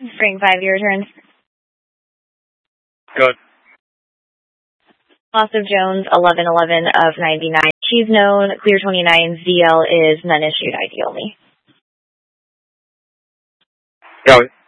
Spring 5-year returns. Good. Loss of Jones, 1111 of 99. She's known, clear 29, ZL is none issued, ID only. Go.